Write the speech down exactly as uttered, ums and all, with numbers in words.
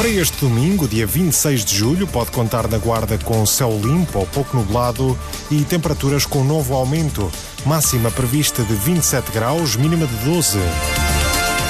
Para este domingo, dia vinte e seis de julho, pode contar na Guarda com céu limpo ou pouco nublado e temperaturas com novo aumento. Máxima prevista de vinte e sete graus, mínima de doze.